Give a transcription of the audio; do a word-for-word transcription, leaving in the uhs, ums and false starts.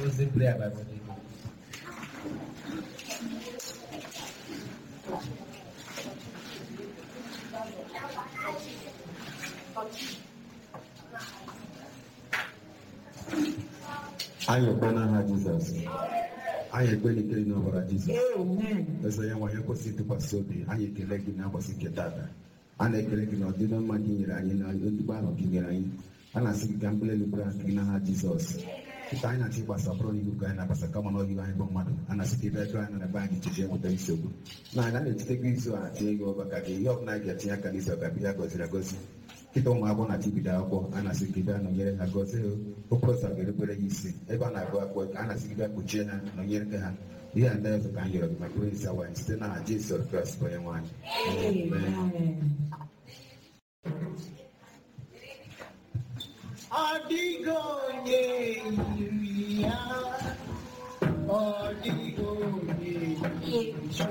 close the prayer by body. Anyị ekwe n'aha Jizọs. Anyị ekwe n'ikiri n'ọbara Jizọs. Eze ya nwa ya kwesị ịtụkwasị obi. Anyị ekele gị n'akwasị nke tata. A na-ekele gị na ọdịdị mma gị nyere anyị na ezigbo ahụ gị nyere anyị. A na-asị gị ka mkpụrụ elubere gị n'aha Jizọs. Kita anyị na-achọ ịgbasa bụrụ n'ihu ka anyị na-agbasa kama na ọyịwa anyị bụ mmadụ. A na-asị ka ebe ego anyị na be anyị cheji enweta nsogbu. Na anyị na-etite gị izu a tinye gị ọba ka gị ihe ọbụla anyị ga-etinye aka n'izu ọga bịa gọziri agọzi. Kita ụmụ akwụkwọ na tibido akwụkwọ a na-asị gị bịa nọnyere ha gọzie okporo ụzọ ga-erubere ya isi ebe a na-agụ akwụkwọ a na-asị gị bịa kpuchie ha nọnyere ha ihe a ndị ọzọ ka anyị yọrọ gị maka onye isi awanyị site na Jizọs Kraịst bụ onye nwaanyị. Adigo onye yiri ya, adigo onye yiri ya.